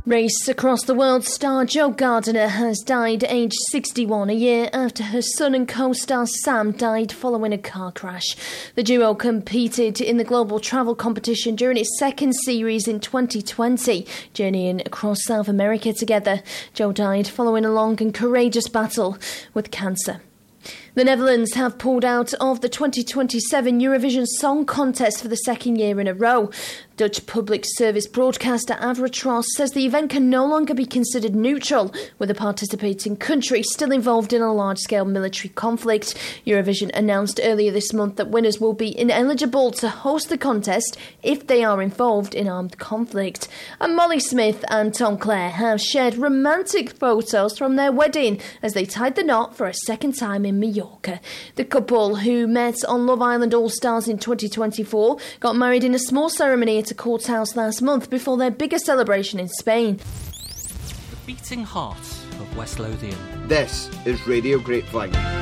Race across the world star Jo Gardner has died aged 61, a year after her son and co-star Sam died following a car crash. The duo competed in the global travel competition during its second series in 2020, journeying across South America together. Jo died following a long and courageous battle with cancer. The Netherlands have pulled out of the 2027 Eurovision Song Contest for the second year in a row. Dutch public service broadcaster Avrotros says the event can no longer be considered neutral, with a participating country still involved in a large-scale military conflict. Eurovision announced earlier this month that winners will be ineligible to host the contest if they are involved in armed conflict. And Molly Smith and Tom Clare have shared romantic photos from their wedding as they tied the knot for a second time in Mallorca. The couple, who met on Love Island All Stars in 2024, got married in a small ceremony at a courthouse last month before their biggest celebration in Spain. The beating heart of West Lothian. This is Radio Grapevine.